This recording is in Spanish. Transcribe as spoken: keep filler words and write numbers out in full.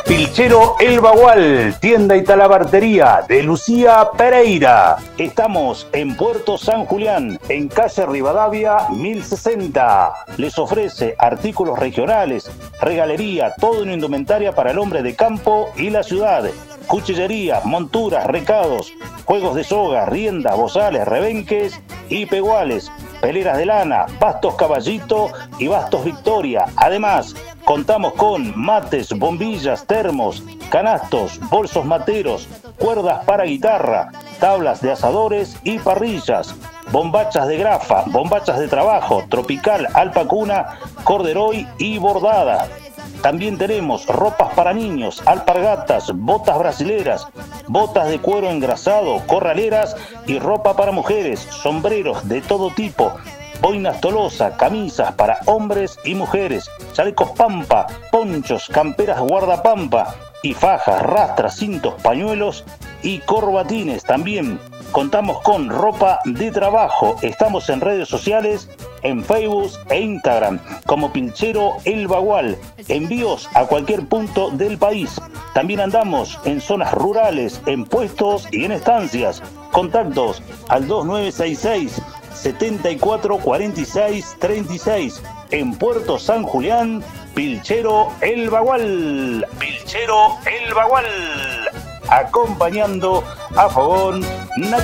Pilchero El Bagual, tienda y talabartería de Lucía Pereira. Estamos en Puerto San Julián, en calle Rivadavia mil sesenta. Les ofrece artículos regionales, regalería, todo en indumentaria para el hombre de campo y la ciudad. Cuchillería, monturas, recados, juegos de soga, riendas, bozales, rebenques y peguales. Peleras de lana, bastos Caballito y bastos Victoria. Además, contamos con mates, bombillas, termos, canastos, bolsos materos, cuerdas para guitarra, tablas de asadores y parrillas, bombachas de grafa, bombachas de trabajo, tropical, alpacuna, corderoy y bordada. También tenemos ropas para niños, alpargatas, botas brasileras, botas de cuero engrasado, corraleras y ropa para mujeres, sombreros de todo tipo, boinas Tolosa, camisas para hombres y mujeres, chalecos pampa, ponchos, camperas guardapampa y fajas, rastras, cintos, pañuelos y corbatines. También contamos con ropa de trabajo. Estamos en redes sociales, en Facebook e Instagram como Pilchero El Bagual. Envíos a cualquier punto del país. También andamos en zonas rurales, en puestos y en estancias. Contactos al dos nueve seis seis, setenta y cuatro cuarenta y seis treinta y seis. En Puerto San Julián, Pilchero El Bagual. Pilchero El Bagual. Acompañando a Fogón Nacional.